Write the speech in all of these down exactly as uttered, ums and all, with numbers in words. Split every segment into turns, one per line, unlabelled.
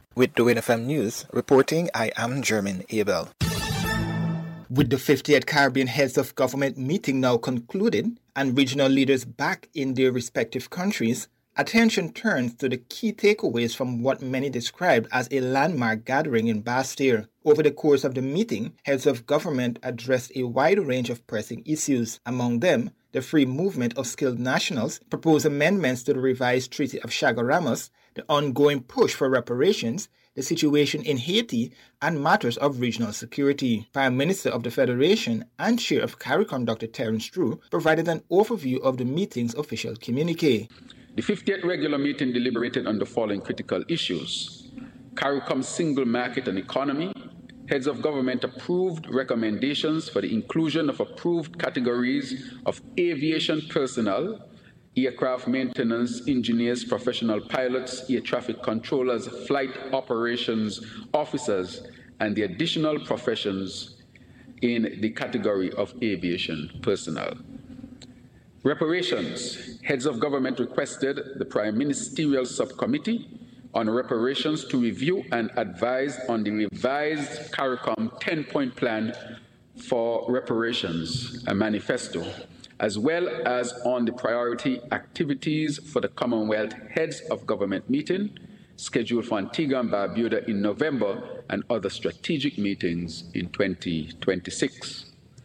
With the Win F M News, reporting, I am German Abel. With the fiftieth Caribbean Heads of Government meeting now concluded and regional leaders back in their respective countries, attention turns to the key takeaways from what many described as a landmark gathering in Basseterre. Over the course of the meeting, heads of government addressed a wide range of pressing issues. Among them, the free movement of skilled nationals, proposed amendments to the revised Treaty of Chaguaramas, the ongoing push for reparations, the situation in Haiti, and matters of regional security. Prime Minister of the Federation and Chair of CARICOM, Doctor Terence True, provided an overview of the meeting's official communique.
The fiftieth regular meeting deliberated on the following critical issues: CARICOM's single market and economy. Heads of government approved recommendations for the inclusion of approved categories of aviation personnel, aircraft maintenance engineers, professional pilots, air traffic controllers, flight operations officers, and the additional professions in the category of aviation personnel. Reparations. Heads of government requested the Prime Ministerial Subcommittee on Reparations to review and advise on the revised CARICOM ten-point plan for reparations, a manifesto, as well as on the priority activities for the Commonwealth Heads of Government meeting scheduled for Antigua and Barbuda in November and other strategic meetings in twenty twenty-six.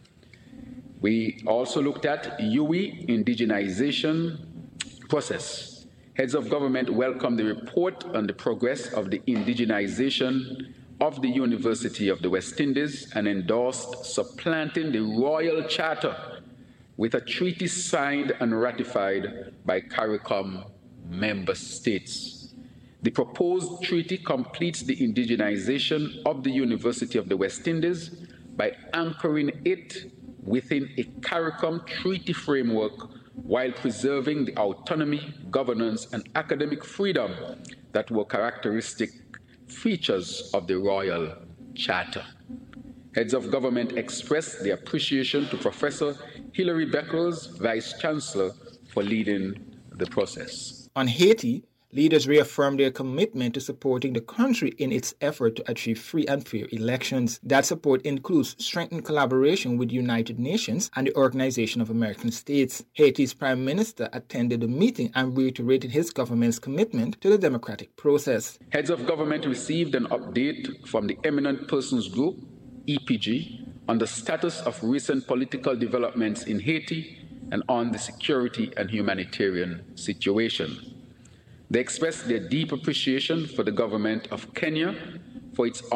We also looked at U I indigenization process. Heads of government welcomed the report on the progress of the indigenization of the University of the West Indies and endorsed supplanting the Royal Charter with a treaty signed and ratified by CARICOM member states. The proposed treaty completes the indigenization of the University of the West Indies by anchoring it within a CARICOM treaty framework while preserving the autonomy, governance, and academic freedom that were characteristic features of the Royal Charter. Heads of government expressed their appreciation to Professor Hilary Beckles, Vice-Chancellor, for leading the process.
On Haiti, leaders reaffirmed their commitment to supporting the country in its effort to achieve free and fair elections. That support includes strengthened collaboration with the United Nations and the Organization of American States. Haiti's Prime Minister attended the meeting and reiterated his government's commitment to the democratic process.
Heads of government received an update from the Eminent Persons Group, E P G, on the status of recent political developments in Haiti and on the security and humanitarian situation. They expressed their deep appreciation for the government of Kenya for its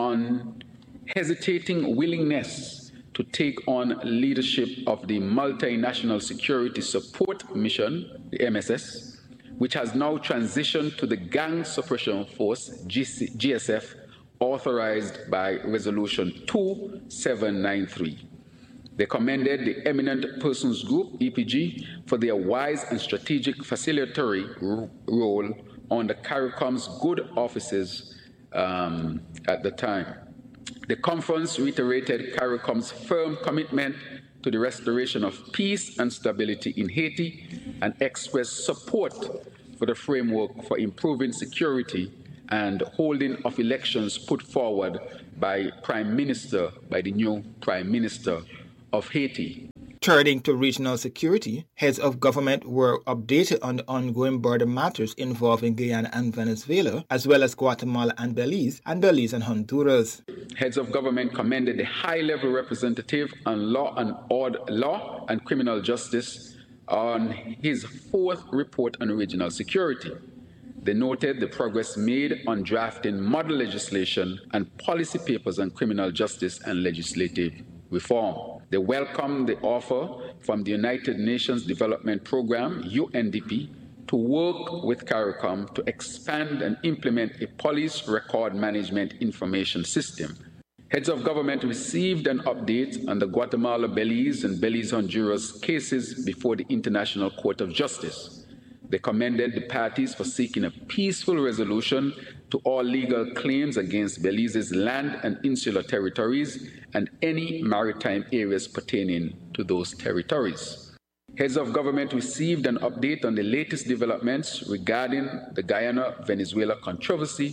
unhesitating willingness to take on leadership of the Multinational Security Support Mission, the M S S, which has now transitioned to the Gang Suppression Force, G S F, authorized by Resolution two seven nine three. They commended the Eminent Persons Group, E P G, for their wise and strategic facilitatory role on the CARICOM's good offices um, at the time. The conference reiterated CARICOM's firm commitment to the restoration of peace and stability in Haiti and expressed support for the framework for improving security and holding of elections put forward by Prime Minister, by the new Prime Minister of Haiti.
Turning to regional security, heads of government were updated on the ongoing border matters involving Guyana and Venezuela, as well as Guatemala and Belize, and Belize and Honduras.
Heads of government commended the high-level representative on law and order, law and criminal justice on his fourth report on regional security. They noted the progress made on drafting model legislation and policy papers on criminal justice and legislative reform. They welcomed the offer from the United Nations Development Programme, U N D P, to work with CARICOM to expand and implement a police record management information system. Heads of government received an update on the Guatemala, Belize, and Belize, Honduras cases before the International Court of Justice. They commended the parties for seeking a peaceful resolution to all legal claims against Belize's land and insular territories and any maritime areas pertaining to those territories. Heads of government received an update on the latest developments regarding the Guyana-Venezuela controversy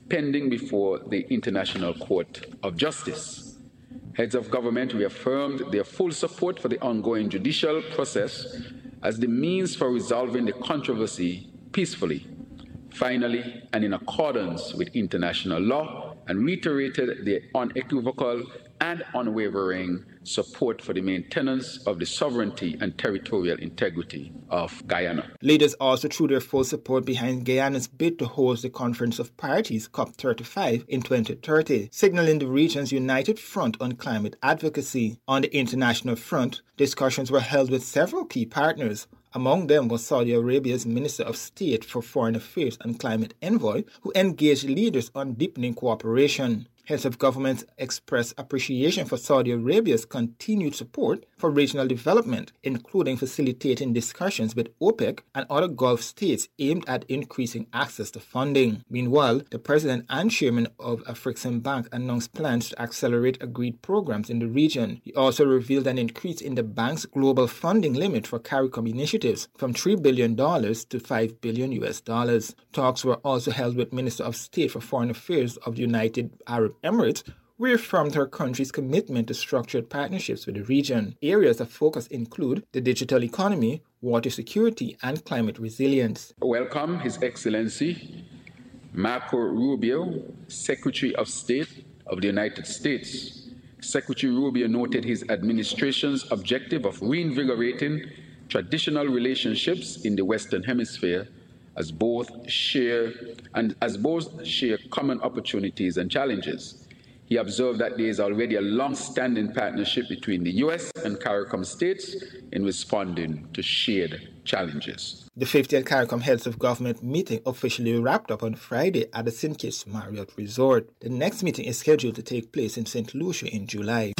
pending before the International Court of Justice. Heads of government reaffirmed their full support for the ongoing judicial process as the means for resolving the controversy peacefully, finally, and in accordance with international law, and reiterated their unequivocal and unwavering support for the maintenance of the sovereignty and territorial integrity of Guyana.
Leaders also threw their full support behind Guyana's bid to host the Conference of Parties COP thirty-five in twenty thirty, signaling the region's united front on climate advocacy. On the international front, discussions were held with several key partners. Among them was Saudi Arabia's Minister of State for Foreign Affairs and Climate Envoy, who engaged leaders on deepening cooperation. Heads of governments expressed appreciation for Saudi Arabia's continued support for regional development, including facilitating discussions with OPEC and other Gulf states aimed at increasing access to funding. Meanwhile, the president and chairman of Afreximbank announced plans to accelerate agreed programs in the region. He also revealed an increase in the bank's global funding limit for CARICOM initiatives from three billion dollars to five billion U S dollars. Talks were also held with Minister of State for Foreign Affairs of the United Arab Emirates, reaffirmed her country's commitment to structured partnerships with the region. Areas of focus include the digital economy, water security, and climate resilience.
Welcome His Excellency Marco Rubio, Secretary of State of the United States. Secretary Rubio noted his administration's objective of reinvigorating traditional relationships in the Western Hemisphere as both share and as both share common opportunities and challenges. He observed that there is already a long-standing partnership between the U S and CARICOM states in responding to shared challenges.
The fiftieth CARICOM Heads of Government meeting officially wrapped up on Friday at the Saint Kitts Marriott Resort. The next meeting is scheduled to take place in Saint Lucia in July.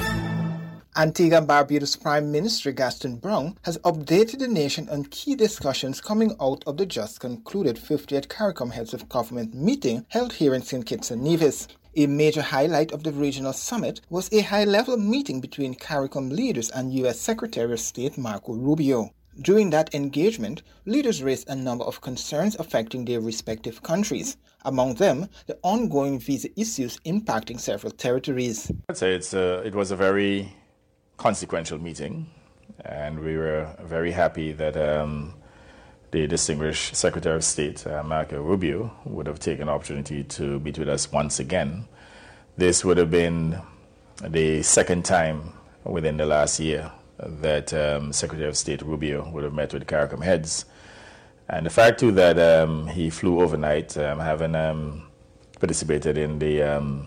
Antigua and Barbuda's Prime Minister Gaston Browne has updated the nation on key discussions coming out of the just concluded fiftieth CARICOM Heads of Government meeting held here in Saint Kitts and Nevis. A major highlight of the regional summit was a high-level meeting between CARICOM leaders and U S Secretary of State Marco Rubio. During that engagement, leaders raised a number of concerns affecting their respective countries, among them the ongoing visa issues impacting several territories.
I'd say it's a, it was a very consequential meeting, and we were very happy that um, the distinguished Secretary of State, uh, Marco Rubio, would have taken the opportunity to meet with us once again. This would have been the second time within the last year that um, Secretary of State Rubio would have met with CARICOM heads. And the fact, too, that um, he flew overnight, um, having um, participated in the um,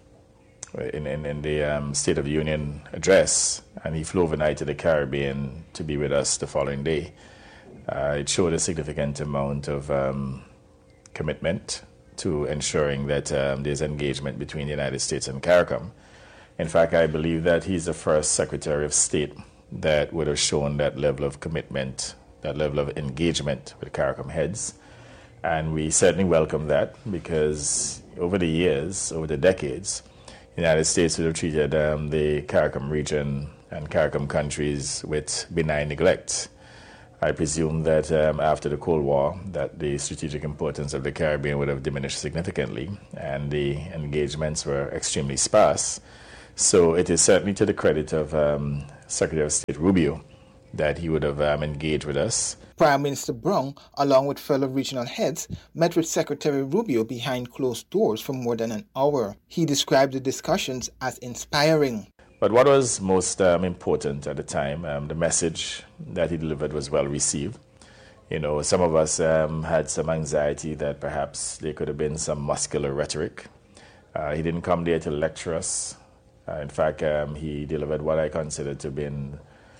in, in, in the um, State of the Union address, and he flew overnight to the Caribbean to be with us the following day. Uh, it showed a significant amount of um, commitment to ensuring that um, there's engagement between the United States and CARICOM. In fact, I believe that he's the first Secretary of State that would have shown that level of commitment, that level of engagement with CARICOM heads. And we certainly welcome that, because over the years, over the decades, the United States would have treated um, the CARICOM region and CARICOM countries with benign neglect. I presume that um, after the Cold War, that the strategic importance of the Caribbean would have diminished significantly, and the engagements were extremely sparse. So it is certainly to the credit of um, Secretary of State Rubio that he would have um, engaged with us.
Prime Minister Browne, along with fellow regional heads, met with Secretary Rubio behind closed doors for more than an hour. He described the discussions as inspiring.
But what was most um, important at the time, um, the message that he delivered was well received. You know, some of us um, had some anxiety that perhaps there could have been some muscular rhetoric. Uh, he didn't come there to lecture us. Uh, in fact, um, he delivered what I considered to have been,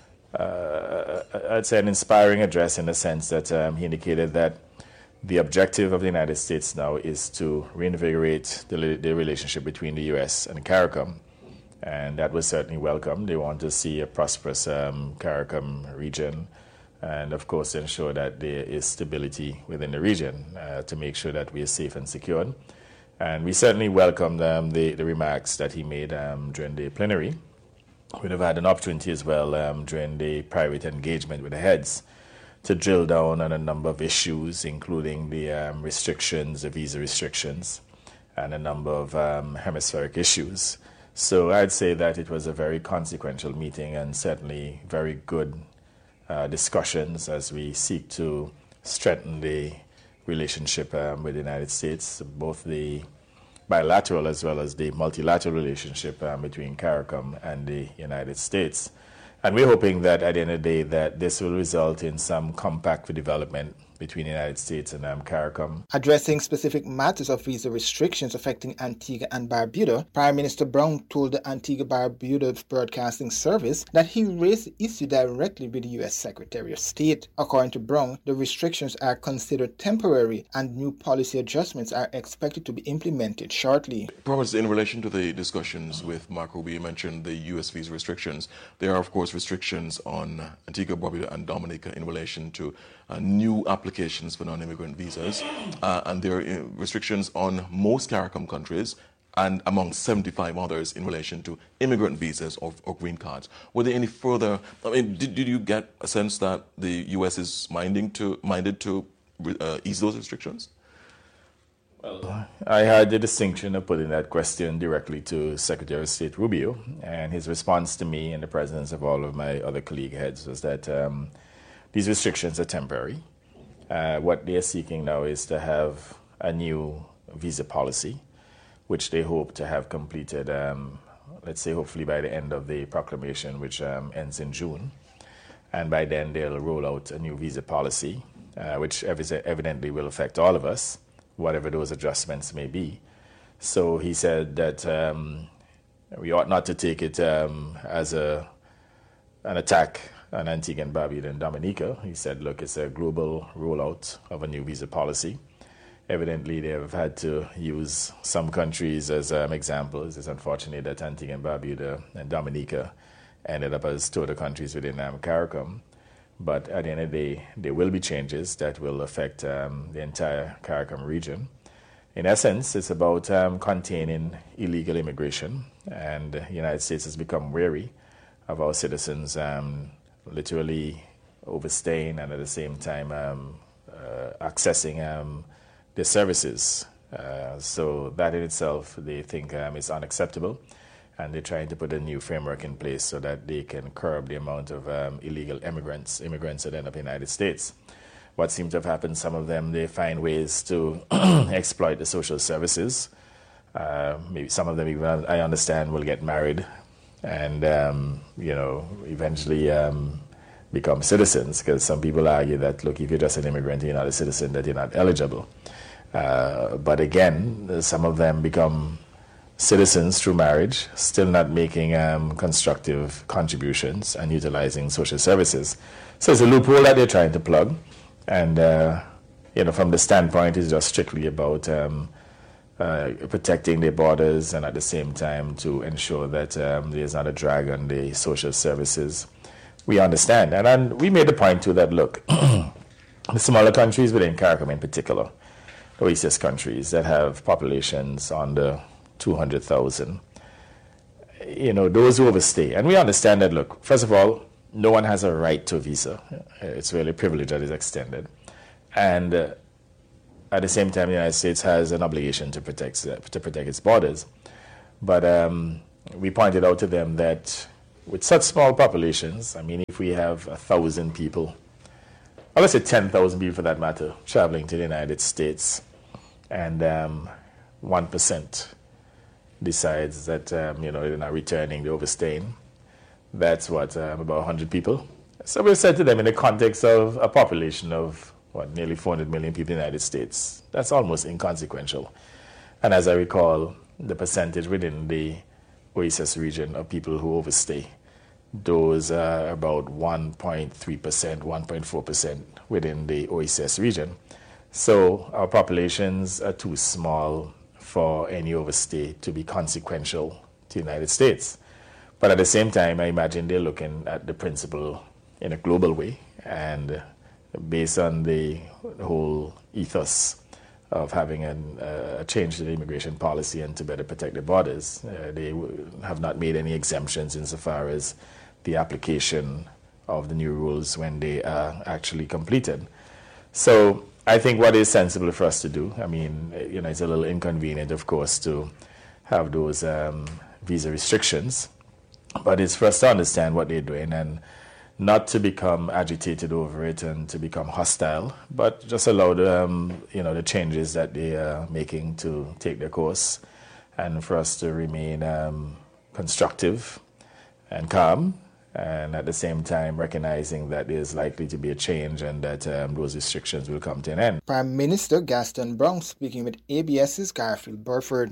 uh, I'd say, an inspiring address, in the sense that um, he indicated that the objective of the United States now is to reinvigorate the, the relationship between the U S and CARICOM. And that was certainly welcome. They want to see a prosperous um, CARICOM region, and of course ensure that there is stability within the region uh, to make sure that we are safe and secured. And we certainly welcomed um, the, the remarks that he made um, during the plenary. We'd have had an opportunity as well um, during the private engagement with the heads to drill down on a number of issues, including the um, restrictions, the visa restrictions. and a number of um, hemispheric issues. So I'd say that it was a very consequential meeting and certainly very good uh, discussions as we seek to strengthen the relationship um, with the United States, both the bilateral as well as the multilateral relationship um, between CARICOM and the United States. And we're hoping that at the end of the day that this will result in some compact for development between the United States and um, CARICOM.
Addressing specific matters of visa restrictions affecting Antigua and Barbuda, Prime Minister Brown told the Antigua-Barbuda Broadcasting Service that he raised the issue directly with the U S Secretary of State. According to Brown, the restrictions are considered temporary and new policy adjustments are expected to be implemented shortly.
Perhaps in relation to the discussions with Mark Rubio, you mentioned the U S visa restrictions. There are, of course, restrictions on Antigua, Barbuda, and Dominica in relation to uh, new applications for non-immigrant visas, uh, and there are uh, restrictions on most CARICOM countries and among seventy-five others in relation to immigrant visas or, or green cards. Were there any further, I mean, did, did you get a sense that the U S is minding to, minded to uh, ease those restrictions?
Well, I had the distinction of putting that question directly to Secretary of State Rubio, and his response to me in the presence of all of my other colleague heads was that um, these restrictions are temporary. Uh, what they are seeking now is to have a new visa policy, which they hope to have completed, um, let's say hopefully by the end of the proclamation, which um, ends in June. And by then they'll roll out a new visa policy, uh, which ev- evidently will affect all of us, whatever those adjustments may be. So he said that um, we ought not to take it um, as a an attack on Antigua and Barbuda and Dominica. He said, look, it's a global rollout of a new visa policy. Evidently, they have had to use some countries as um, examples. It's unfortunate that Antigua and Barbuda and Dominica ended up as two other countries within um, CARICOM. But at the end of the day, there will be changes that will affect um, the entire CARICOM region. In essence, it's about um, containing illegal immigration, and the United States has become wary of our citizens um, literally overstaying and at the same time um, uh, accessing um, their services. Uh, so that in itself, they think um, is unacceptable, and they're trying to put a new framework in place so that they can curb the amount of um, illegal immigrants, immigrants that end up in the United States. What seems to have happened, some of them, they find ways to exploit the social services. Uh, maybe some of them, even I understand, will get married and, um, you know, eventually um, become citizens, because some people argue that, look, if you're just an immigrant, you're not a citizen, that you're not eligible. Uh, but again, some of them become citizens through marriage, still not making um, constructive contributions and utilizing social services. So it's a loophole that they're trying to plug. And, uh, you know, from the standpoint, it's just strictly about um, uh, protecting their borders and at the same time to ensure that um, there's not a drag on the social services. We understand. And, and we made the point, too, that, look, the smaller countries within CARICOM in particular, O E C S countries that have populations under two hundred thousand, you know, those who overstay. And we understand that, look, first of all, no one has a right to a visa. It's really a privilege that is extended. And uh, at the same time, the United States has an obligation to protect, to protect its borders. But um, we pointed out to them that with such small populations, I mean, if we have a thousand people, or let's say ten thousand people for that matter, traveling to the United States, and um, one percent decides that, um, you know, they're not returning, they're overstaying, that's what, um, about one hundred people. So we said to them, in the context of a population of, what, nearly four hundred million people in the United States, that's almost inconsequential. And as I recall, the percentage within the O E C S region of people who overstay, those are about one point three percent, one point four percent within the O E C S region. So our populations are too small for any overstay to be consequential to the United States. But at the same time, I imagine they're looking at the principle in a global way, and based on the whole ethos of having an, uh, a change to the immigration policy and to better protect their borders, uh, they w- have not made any exemptions insofar as the application of the new rules when they are actually completed. So I think what is sensible for us to do, I mean, you know, it's a little inconvenient, of course, to have those um, visa restrictions, but it's for us to understand what they're doing and not to become agitated over it and to become hostile, but just allow the, um, you know, the changes that they are making to take their course, and for us to remain um, constructive and calm, and at the same time recognizing that there's likely to be a change and that um, those restrictions will come to an end.
Prime Minister Gaston Brown speaking with ABS's Garfield Burford.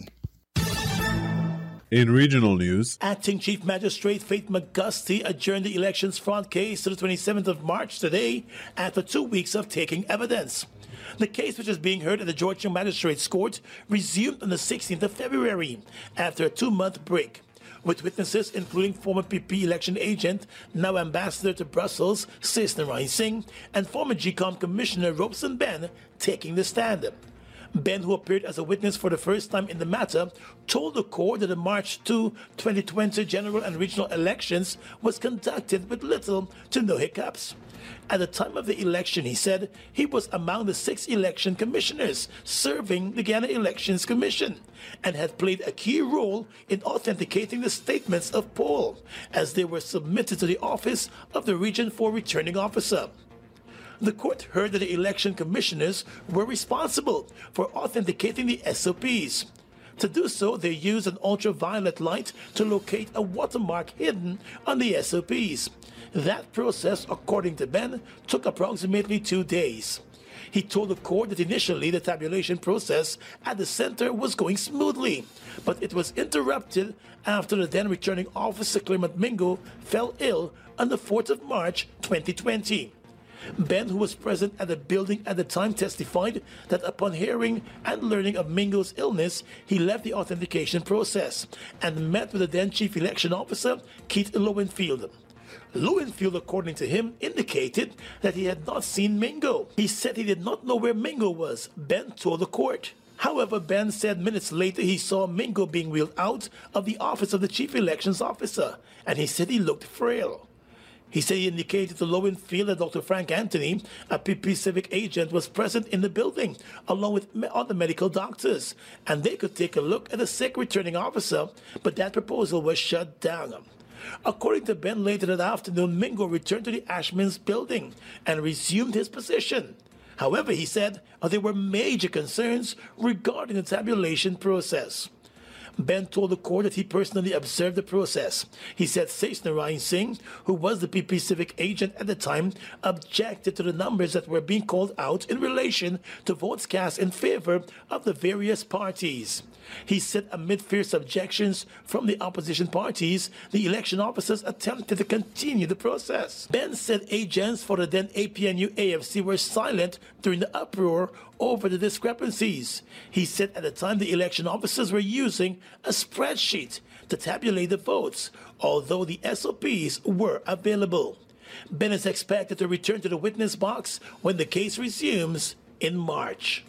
In regional news,
Acting Chief Magistrate Faith McGusty adjourned the elections fraud case to the twenty-seventh of March today after two weeks of taking evidence. The case, which is being heard at the Georgetown Magistrates Court, resumed on the sixteenth of February after a two-month break, with witnesses including former P P election agent, now ambassador to Brussels, Saish Narayan Singh, and former G COM Commissioner Robeson Ben taking the stand. Ben, who appeared as a witness for the first time in the matter, told the court that the March second, twenty twenty general and regional elections was conducted with little to no hiccups. At the time of the election, he said, he was among the six election commissioners serving the Ghana Elections Commission and had played a key role in authenticating the statements of poll as they were submitted to the office of the Region four returning officer. The court heard that the election commissioners were responsible for authenticating the S O Ps. To do so, they used an ultraviolet light to locate a watermark hidden on the S O Ps. That process, according to Ben, took approximately two days. He told the court that initially the tabulation process at the center was going smoothly, but it was interrupted after the then returning officer Clement Mingo fell ill on the fourth of March twenty twenty. Ben, who was present at the building at the time, testified that upon hearing and learning of Mingo's illness, he left the authentication process and met with the then chief election officer, Keith Lowenfield. Lowenfield, according to him, indicated that he had not seen Mingo. He said he did not know where Mingo was, Ben told the court. However, Ben said minutes later he saw Mingo being wheeled out of the office of the chief elections officer, and he said he looked frail. He said he indicated to Lowenfield that Doctor Frank Anthony, a P P civic agent, was present in the building, along with other medical doctors, and they could take a look at the sick returning officer, but that proposal was shut down. According to Ben, later that afternoon, Mingo returned to the Ashman's building and resumed his position. However, he said uh, there were major concerns regarding the tabulation process. Ben told the court that he personally observed the process. He said Saish Narayan Singh, who was the P P civic agent at the time, objected to the numbers that were being called out in relation to votes cast in favor of the various parties. He said amid fierce objections from the opposition parties, the election officers attempted to continue the process. Ben said agents for the then A P N U A F C were silent during the uproar over the discrepancies. He said at the time the election officers were using a spreadsheet to tabulate the votes, although the S O Ps were available. Ben is expected to return to the witness box when the case resumes in March.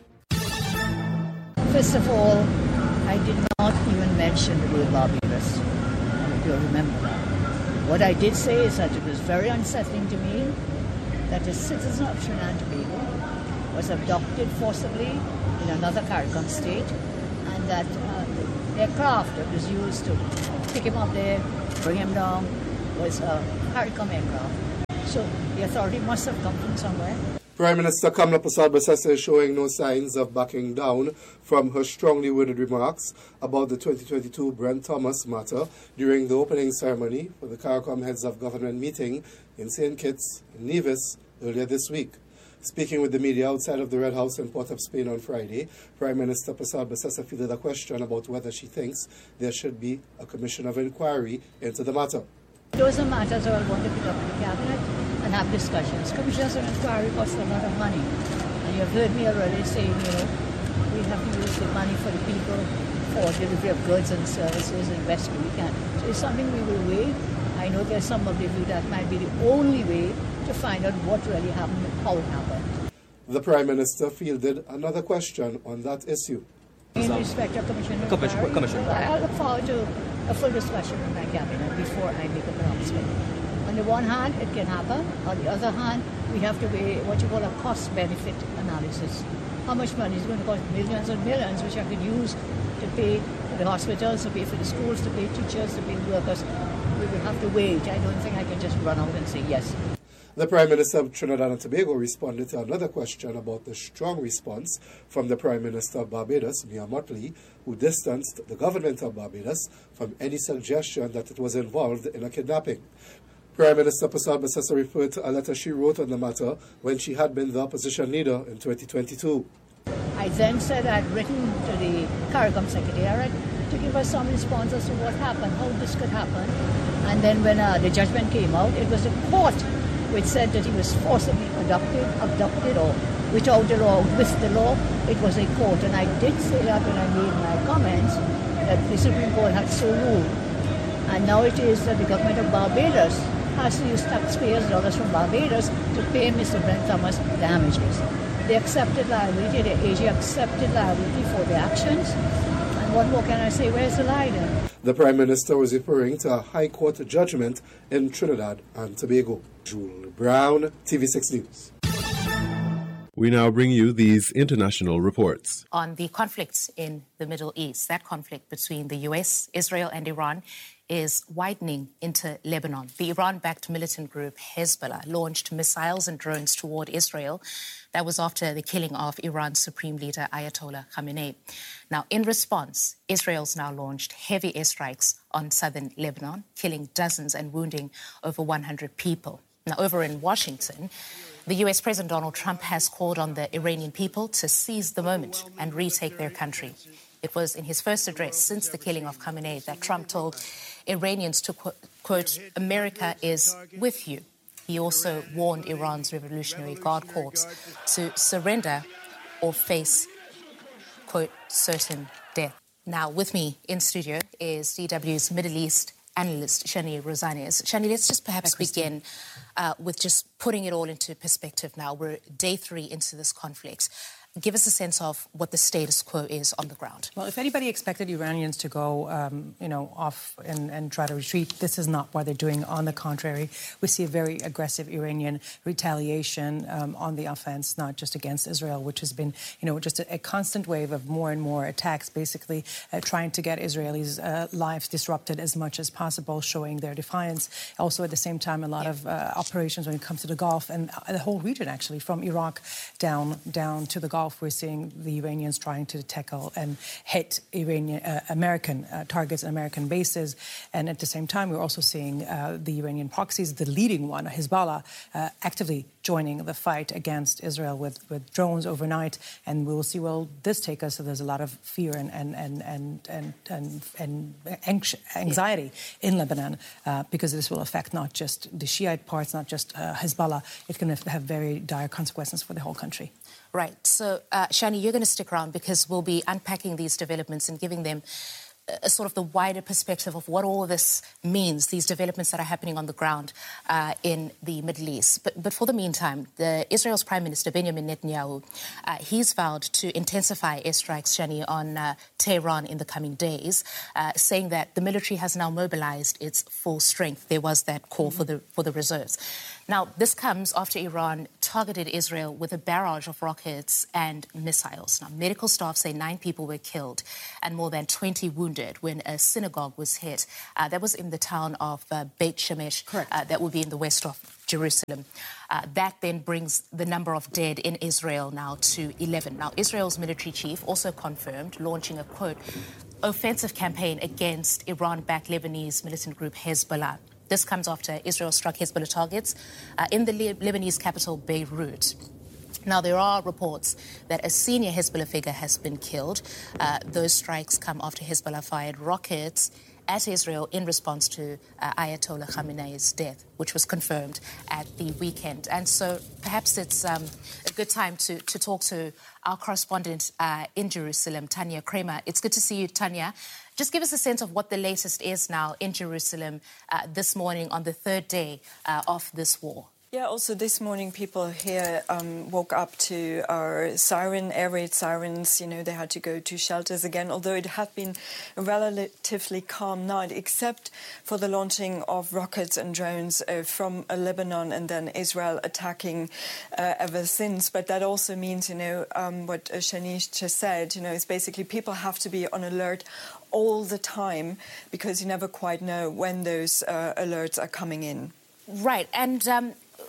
First of all, I did not even mention the word Barbados. I hope you'll remember that. What I did say is that it was very unsettling to me that a citizen of Trinidad and Tobago was abducted forcibly in another CARICOM state, and that uh, the aircraft that was used to pick him up there, bring him down, was a CARICOM aircraft. So the authority must have come from somewhere.
Prime Minister Kamla Persad-Bassese is showing no signs of backing down from her strongly worded remarks about the twenty twenty-two Brent Thomas matter during the opening ceremony for the CARICOM Heads of Government meeting in Saint Kitts, Nevis, earlier this week. Speaking with the media outside of the Red House in Port of Spain on Friday, Prime Minister Persad-Bassese fielded a question about whether she thinks there should be a commission of inquiry into the matter.
Those are matters that I want to put up in the cabinet and have discussions. Commissions of inquiry cost a lot of money. And you've heard me already saying, you know, we have to use the money for the people, for delivery of goods and services and best we can. So it's something we will weigh. I know there's some of the view that might be the only way to find out what really happened and how it happened.
The Prime Minister fielded another question on that issue.
In respect of commission of inquiry,
commission.
I look forward to a full discussion in my cabinet before I make a pronouncement. On the one hand, it can happen. On the other hand, we have to weigh what you call a cost-benefit analysis. How much money is it going to cost? Millions and millions, which I could use to pay for the hospitals, to pay for the schools, to pay teachers, to pay workers. We will have to wait. I don't think I can just run out and say yes.
The Prime Minister of Trinidad and Tobago responded to another question about the strong response from the Prime Minister of Barbados, Mia Mottley, who distanced the government of Barbados from any suggestion that it was involved in a kidnapping. Prime Minister Prasad Bosesa referred to a letter she wrote on the matter when she had been the opposition leader in twenty twenty-two.
I then said I'd written to the CARICOM Secretariat to give us some response as to what happened, how this could happen. And then when uh, the judgment came out, it was the court which said that he was forcibly abducted, abducted or without the law, with the law. It was a court. And I did say that when I made my comments, that the Supreme Court had so ruled. And now it is that the government of Barbados has to use taxpayers' dollars from Barbados to pay Mister Brent Thomas damages. They accepted liability, the A G accepted liability for their actions. And what more can I say? Where's the lie then?
The Prime Minister was referring to a High Court judgment in Trinidad and Tobago. Jules Brown, T V six News.
We now bring you these international reports.
On the conflicts in the Middle East, that conflict between the U S, Israel and Iran is widening into Lebanon. The Iran-backed militant group Hezbollah launched missiles and drones toward Israel. That was after the killing of Iran's supreme leader Ayatollah Khamenei. Now, in response, Israel's now launched heavy airstrikes on southern Lebanon, killing dozens and wounding over one hundred people. Now, over in Washington, the U S President Donald Trump has called on the Iranian people to seize the moment and retake their country. It was in his first address since the killing of Khamenei that Trump told Iranians to, quote, America is with you. He also warned Iran's Revolutionary Guard Corps to surrender or face, quote, certain death. Now, with me in studio is D W's Middle East analyst, Shani Rosanes. Shani, let's just perhaps begin uh, with just putting it all into perspective now. We're day three into this conflict. Give us a sense of what the status quo is on the ground.
Well, if anybody expected Iranians to go, um, you know, off and, and try to retreat, this is not what they're doing. On the contrary, we see a very aggressive Iranian retaliation um, on the offense, not just against Israel, which has been, you know, just a, a constant wave of more and more attacks, basically uh, trying to get Israelis' uh, lives disrupted as much as possible, showing their defiance. Also, at the same time, a lot yeah. of uh, operations when it comes to the Gulf and the whole region, actually, from Iraq down down to the Gulf. We're seeing the Iranians trying to tackle and hit Iranian uh, American uh, targets and American bases. And at the same time, we're also seeing uh, the Iranian proxies, the leading one, Hezbollah, uh, actively joining the fight against Israel with, with drones overnight. And we will see where this take us. So there's a lot of fear and and and and and, and, and anxiety yeah. in Lebanon uh, because this will affect not just the Shiite parts, not just uh, Hezbollah. It's going to have very dire consequences for the whole country.
Right. So, uh, Shani, you're going to stick around because we'll be unpacking these developments and giving them a sort of the wider perspective of what all this means, these developments that are happening on the ground uh, in the Middle East. But, but for the meantime, the Israel's Prime Minister, Benjamin Netanyahu, uh, he's vowed to intensify airstrikes, Shani, on uh, Tehran in the coming days, uh, saying that the military has now mobilized its full strength. There was that call mm-hmm. for the for the reserves. Now, this comes after Iran targeted Israel with a barrage of rockets and missiles. Now, medical staff say nine people were killed and more than twenty wounded when a synagogue was hit. Uh, that was in the town of uh, Beit Shemesh. Correct. Uh, that would be in the west of Jerusalem. Uh, that then brings the number of dead in Israel now to eleven. Now, Israel's military chief also confirmed launching a, quote, offensive campaign against Iran-backed Lebanese militant group Hezbollah. This comes after Israel struck Hezbollah targets uh, in the Le- Lebanese capital, Beirut. Now, there are reports that a senior Hezbollah figure has been killed. Uh, those strikes come after Hezbollah fired rockets at Israel in response to uh, Ayatollah Khamenei's death, which was confirmed at the weekend. And so perhaps it's um, a good time to, to talk to our correspondent uh, in Jerusalem, Tanya Kramer. It's good to see you, Tanya. Just give us a sense of what the latest is now in Jerusalem uh, this morning on the third day uh, of this war.
Yeah, also this morning people here um, woke up to our siren, air raid sirens. You know, they had to go to shelters again, although it had been a relatively calm night, except for the launching of rockets and drones uh, from uh, Lebanon and then Israel attacking uh, ever since. But that also means, you know, um, what uh, Shanice just said, you know, it's basically people have to be on alert all the time because you never quite know when those uh, alerts are coming in.
Right. And um,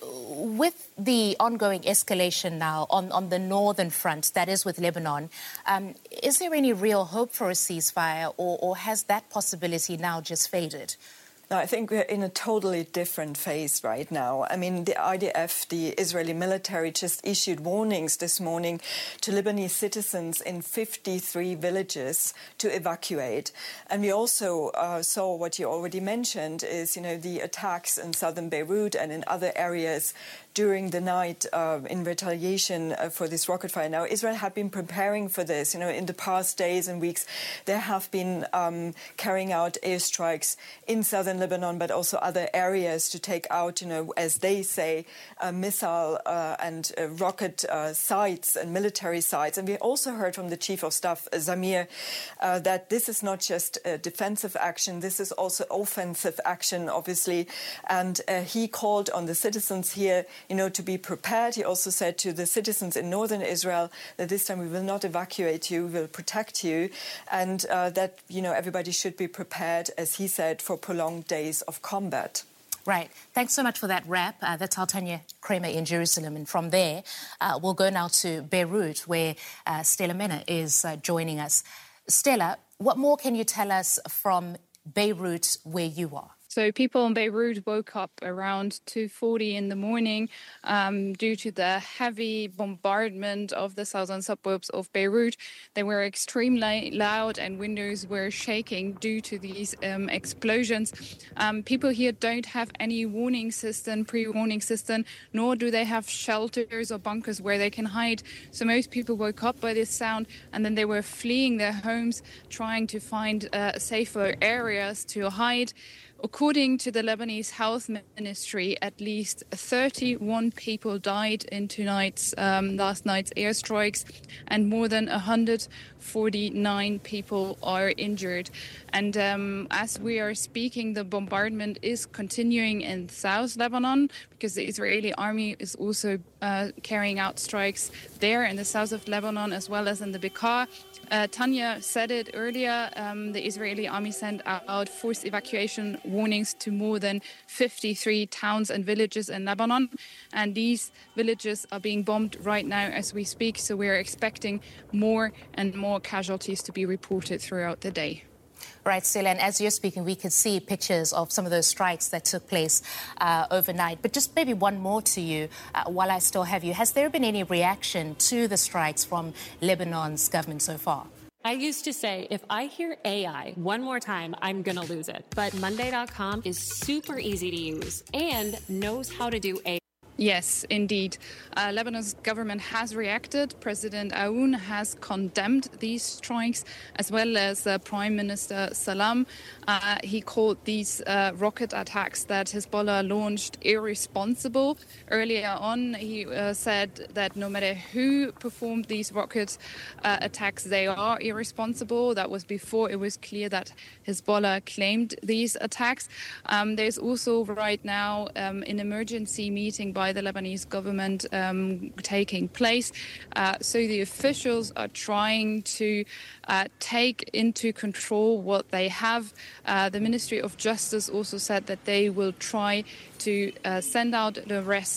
with the ongoing escalation now on, on the northern front, that is with Lebanon, um, is there any real hope for a ceasefire, or, or has that possibility now just faded?
No, I think we're in a totally different phase right now. I mean, the I D F, the Israeli military, just issued warnings this morning to Lebanese citizens in fifty-three villages to evacuate. And we also uh, saw what you already mentioned is, you know, the attacks in southern Beirut and in other areas during the night uh, in retaliation uh, for this rocket fire. Now, Israel had been preparing for this. You know, in the past days and weeks, they have been um, carrying out airstrikes in southern Lebanon, but also other areas to take out, you know, as they say, uh, missile uh, and uh, rocket uh, sites and military sites. And we also heard from the Chief of Staff, Zamir, uh, that this is not just a defensive action, this is also offensive action, obviously. And uh, he called on the citizens here, you know, to be prepared. He also said to the citizens in northern Israel that this time we will not evacuate you, we will protect you, and uh, that, you know, everybody should be prepared, as he said, for prolonged days of combat.
Right. Thanks so much for that wrap. Uh, that's our Tanya Kramer in Jerusalem. And from there, uh, we'll go now to Beirut, where uh, Stella Mena is uh, joining us. Stella, what more can you tell us from Beirut, where you are?
So people in Beirut woke up around two forty in the morning um, due to the heavy bombardment of the southern suburbs of Beirut. They were extremely loud and windows were shaking due to these um, explosions. Um, people here don't have any warning system, pre-warning system, nor do they have shelters or bunkers where they can hide. So most people woke up by this sound and then they were fleeing their homes, trying to find uh, safer areas to hide. According to the Lebanese Health Ministry, at least thirty-one people died in tonight's, um, last night's airstrikes, and more than one hundred forty-nine people are injured. And um, as we are speaking, the bombardment is continuing in South Lebanon because the Israeli army is also uh, carrying out strikes there in the south of Lebanon as well as in the Bekaa. Uh, Tanya said it earlier, um, the Israeli army sent out forced evacuation warnings to more than fifty-three towns and villages in Lebanon. And these villages are being bombed right now as we speak. So we're expecting more and more casualties to be reported throughout the day.
Right, Stella, and as you're speaking, we could see pictures of some of those strikes that took place uh, overnight. But just maybe one more to you, uh, while I still have you. Has there been any reaction to the strikes from Lebanon's government so far?
I used to say, if I hear A I one more time, I'm going to lose it. But Monday dot com is super easy to use and knows how to do A I.
Yes, indeed. Uh, Lebanon's government has reacted. President Aoun has condemned these strikes, as well as uh, Prime Minister Salam. Uh, he called these uh, rocket attacks that Hezbollah launched irresponsible. Earlier on, he uh, said that no matter who performed these rocket uh, attacks, they are irresponsible. That was before it was clear that Hezbollah claimed these attacks. Um, there's also right now um, an emergency meeting by the Lebanese government um, taking place. Uh, so the officials are trying to uh, take into control what they have. Uh, the Ministry of Justice also said that they will try to uh, send out the arrest